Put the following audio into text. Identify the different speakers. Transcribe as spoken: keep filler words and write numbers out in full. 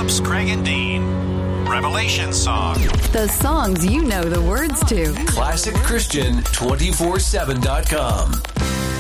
Speaker 1: Phillips, Craig, and Dean. Revelation Song.
Speaker 2: The songs you know the words to.
Speaker 3: Classic Christian two four seven dot com.